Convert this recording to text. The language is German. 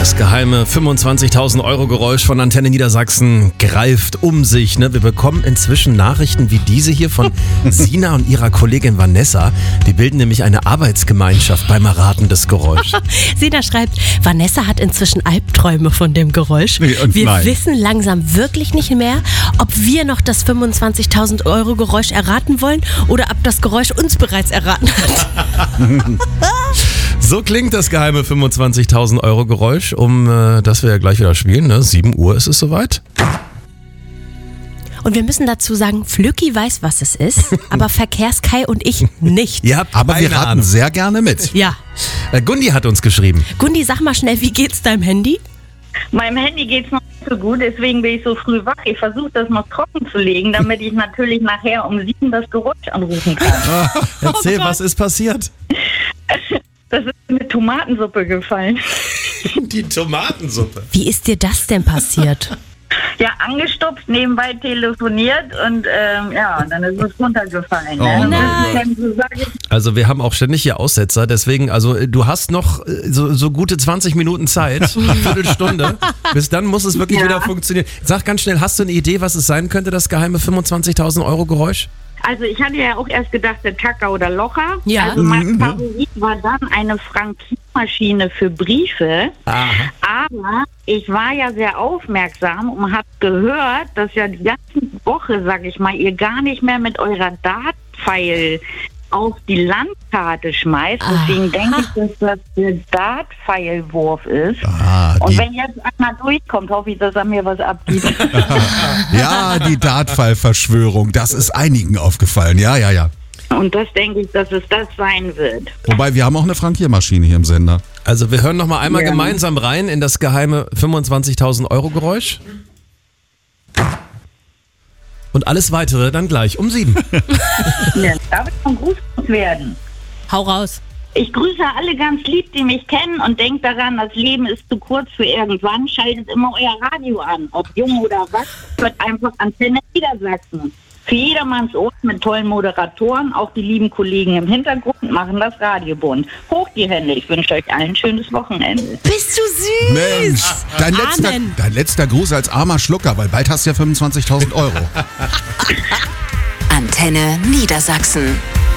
Das geheime 25.000 Euro Geräusch von Antenne Niedersachsen greift um sich. Wir bekommen inzwischen Nachrichten wie diese hier von Sina und ihrer Kollegin Vanessa. Die bilden nämlich eine Arbeitsgemeinschaft beim Erraten des Geräuschs. Sina schreibt, Vanessa hat inzwischen Albträume von dem Geräusch. Wir wissen langsam wirklich nicht mehr, ob wir noch das 25.000 Euro Geräusch erraten wollen oder ob das Geräusch uns bereits erraten hat. So klingt das geheime 25.000 Euro Geräusch, das wir ja gleich wieder spielen. 7 Uhr ist es soweit. Und wir müssen dazu sagen, Flücki weiß, was es ist, aber Verkehrskai und ich nicht. Ihr habt aber wir raten Ahnung. sehr gerne mit. Ja. Gundi hat uns geschrieben. Gundi, sag mal schnell, wie geht's deinem Handy? Meinem Handy geht's noch nicht so gut, deswegen bin ich so früh wach. Ich versuche das noch trocken zu legen, damit ich natürlich nachher um 7 das Geräusch anrufen kann. Erzähl, was ist passiert? Das ist eine Tomatensuppe gefallen. Die Tomatensuppe. Wie ist dir das denn passiert? Ja, angestupst, nebenbei telefoniert und dann ist es runtergefallen. Oh nein. Also wir haben auch ständig hier Aussetzer, deswegen, also du hast noch so gute 20 Minuten Zeit, eine Viertelstunde. Bis dann muss es wirklich wieder funktionieren. Sag ganz schnell, hast du eine Idee, was es sein könnte, das geheime 25.000 Euro Geräusch? Also ich hatte ja auch erst gedacht, der Tacker oder Locher. Ja. Also mein Favorit war dann eine Frankiermaschine für Briefe. Aha. Aber ich war ja sehr aufmerksam und habe gehört, dass ja die ganze Woche, sag ich mal, ihr gar nicht mehr mit eurer Dartpfeil auf die Landkarte schmeißt. Deswegen denke ich, dass das der Dartpfeilwurf ist. Und wenn jetzt einer durchkommt, hoffe ich, dass er mir was abgibt. Ja, die Dartpfeil-Verschwörung, das ist einigen aufgefallen. Ja. Und das denke ich, dass es das sein wird. Wobei, wir haben auch eine Frankiermaschine hier im Sender. Also wir hören noch mal einmal gemeinsam rein in das geheime 25.000 Euro Geräusch. Und alles weitere dann gleich um 7. Ja, darf ich von Gruß werden? Hau raus. Ich grüße alle ganz lieb, die mich kennen und denkt daran, das Leben ist zu kurz für irgendwann. Schaltet immer euer Radio an, ob jung oder was, hört einfach Antenne Niedersachsen. Für jedermanns Ohr mit tollen Moderatoren, auch die lieben Kollegen im Hintergrund machen das Radio bunt. Hoch die Hände, ich wünsche euch allen ein schönes Wochenende. Bist du süß? Mensch, dein letzter Gruß als armer Schlucker, weil bald hast du ja 25.000 Euro. Antenne Niedersachsen.